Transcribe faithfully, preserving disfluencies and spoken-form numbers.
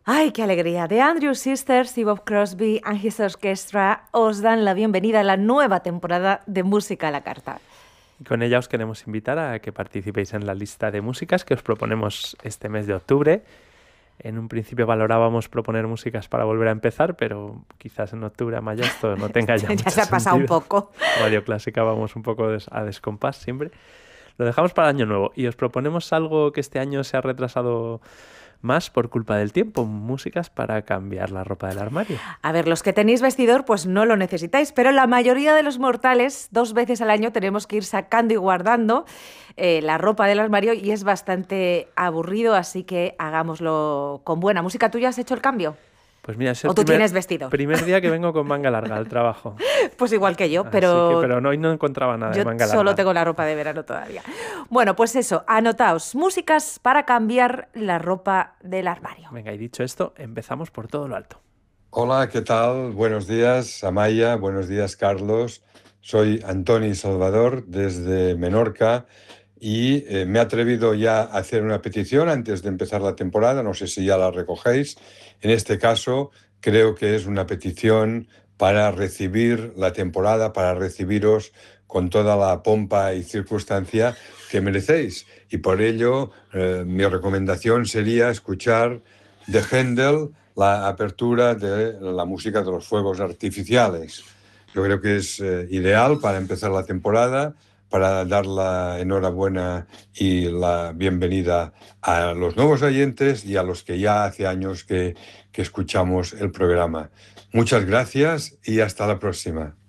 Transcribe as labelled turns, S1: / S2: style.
S1: ¡Ay, qué alegría! The Andrews Sisters y Bob Crosby and His Orchestra os dan la bienvenida a la nueva temporada de Música a la Carta.
S2: Y con ella os queremos invitar a que participéis en la lista de músicas que os proponemos este mes de octubre. En un principio valorábamos proponer músicas para volver a empezar, pero quizás en octubre a mayo esto no tenga ya mucho
S1: Ya se ha pasado un
S2: sentido.
S1: poco.
S2: Radio Clásica vamos un poco des- a descompás siempre. Lo dejamos para el año nuevo y os proponemos algo que este año se ha retrasado más por culpa del tiempo, músicas para cambiar la ropa del armario.
S1: A ver, los que tenéis vestidor, pues no lo necesitáis, pero la mayoría de los mortales, dos veces al año tenemos que ir sacando y guardando eh, la ropa del armario y es bastante aburrido, así que hagámoslo con buena música. ¿Tú ya has hecho el cambio?
S2: Pues mira, es el
S1: ¿O tú
S2: primer,
S1: tienes vestido?
S2: primer día que vengo con manga larga al trabajo.
S1: Pues igual que yo,
S2: Así
S1: pero,
S2: que, pero no, hoy no encontraba nada de
S1: yo
S2: manga
S1: solo
S2: larga.
S1: tengo la ropa de verano todavía. Bueno, pues eso, anotaos, músicas para cambiar la ropa del armario.
S2: Venga, y dicho esto, empezamos por todo lo alto.
S3: Hola, ¿qué tal? Buenos días, Amaya. Buenos días, Carlos. Soy Antoni Salvador desde Menorca y eh, me he atrevido ya a hacer una petición antes de empezar la temporada. No sé si ya la recogéis. En este caso, creo que es una petición para recibir la temporada, para recibiros con toda la pompa y circunstancia que merecéis. Y por ello, eh, mi recomendación sería escuchar de Händel la apertura de la música de los fuegos artificiales. Yo creo que es eh, ideal para empezar la temporada, para dar la enhorabuena y la bienvenida a los nuevos oyentes y a los que ya hace años que, que escuchamos el programa. Muchas gracias y hasta la próxima.